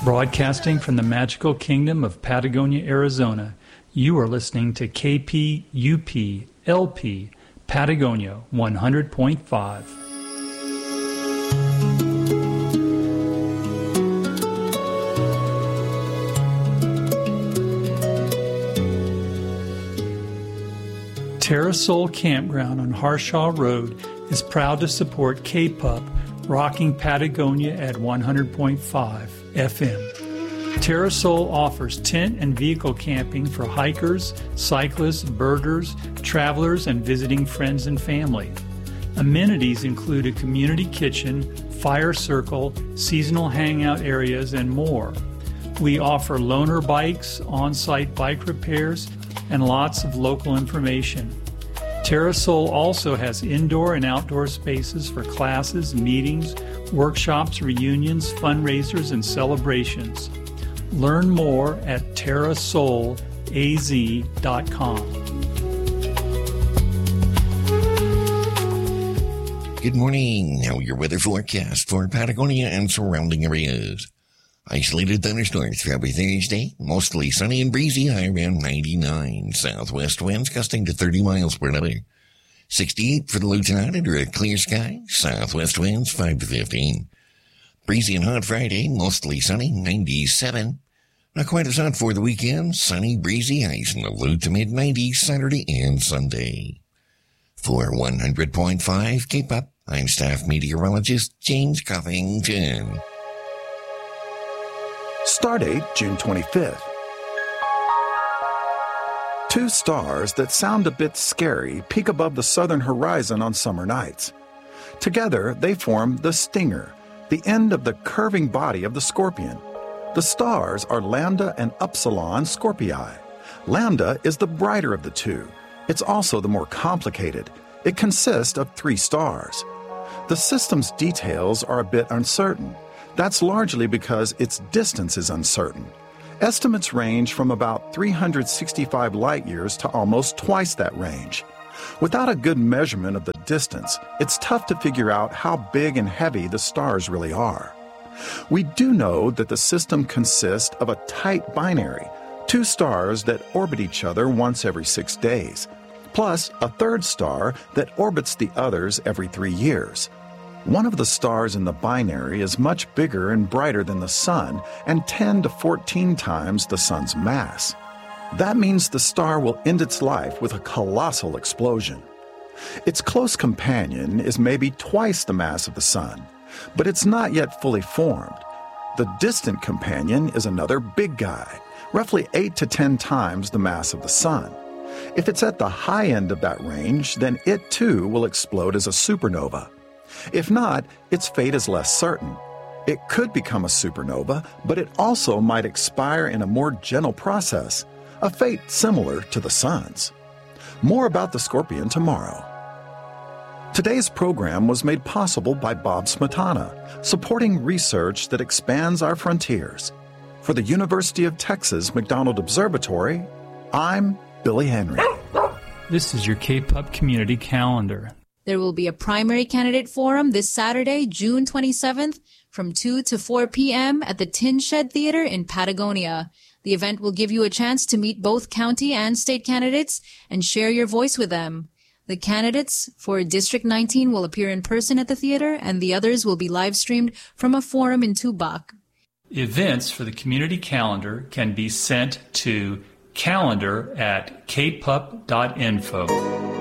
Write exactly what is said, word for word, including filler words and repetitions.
Broadcasting from the magical kingdom of Patagonia, Arizona, you are listening to K P U P L P Patagonia one hundred point five. Terrasol Campground on Harshaw Road is proud to support K P U P Rocking Patagonia at one hundred point five F M. Terrasol offers tent and vehicle camping for hikers, cyclists, birders, travelers, and visiting friends and family. Amenities include a community kitchen, fire circle, seasonal hangout areas, and more. We offer loaner bikes, on-site bike repairs, and lots of local information. Terrasol also has indoor and outdoor spaces for classes, meetings, workshops, reunions, fundraisers, and celebrations. Learn more at terrasol a z dot com. Good morning. Now your weather forecast for Patagonia and surrounding areas. Isolated thunderstorms throughout Thursday. Mostly sunny and breezy, high around ninety-nine. Southwest winds gusting to thirty miles per hour. sixty-eight for the low tonight under a clear sky. Southwest winds five to fifteen. Breezy and hot Friday, mostly sunny, ninety-seven. Not quite as hot for the weekend. Sunny, breezy, highs in the low to mid nineties Saturday and Sunday. For one hundred point five K P U P, I'm staff meteorologist James Covington. Stardate June twenty-fifth. Two stars that sound a bit scary peek above the southern horizon on summer nights. Together, they form the Stinger, the end of the curving body of the Scorpion. The stars are Lambda and Upsilon Scorpii. Lambda is the brighter of the two. It's also the more complicated. It consists of three stars. The system's details are a bit uncertain. That's largely because its distance is uncertain. Estimates range from about three hundred sixty-five light-years to almost twice that range. Without a good measurement of the distance, it's tough to figure out how big and heavy the stars really are. We do know that the system consists of a tight binary, two stars that orbit each other once every six days, plus a third star that orbits the others every three years. One of the stars in the binary is much bigger and brighter than the Sun and ten to fourteen times the Sun's mass. That means the star will end its life with a colossal explosion. Its close companion is maybe twice the mass of the Sun, but it's not yet fully formed. The distant companion is another big guy, roughly eight to ten times the mass of the Sun. If it's at the high end of that range, then it too will explode as a supernova. If not, its fate is less certain. It could become a supernova, but it also might expire in a more gentle process, a fate similar to the Sun's. More about the Scorpion tomorrow. Today's program was made possible by Bob Smetana, supporting research that expands our frontiers. For the University of Texas McDonald Observatory, I'm Billy Henry. This is your K P U P Community Calendar. There will be a primary candidate forum this Saturday, June twenty-seventh, from two to four p.m. at the Tin Shed Theater in Patagonia. The event will give you a chance to meet both county and state candidates and share your voice with them. The candidates for District nineteen will appear in person at the theater, and the others will be live-streamed from a forum in Tubac. Events for the community calendar can be sent to calendar at k p u p dot info.